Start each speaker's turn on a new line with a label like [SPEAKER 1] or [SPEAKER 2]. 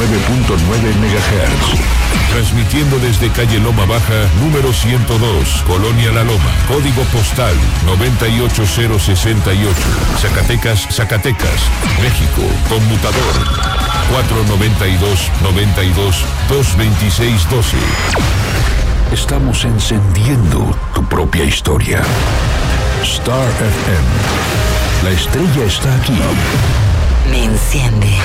[SPEAKER 1] MHz. Transmitiendo desde calle Loma Baja, número 102, Colonia La Loma. Código postal 98068. Zacatecas, Zacatecas, México. Conmutador 492-92-226-12. Estamos encendiendo tu propia historia. Star FM. La estrella está aquí.
[SPEAKER 2] Me enciende.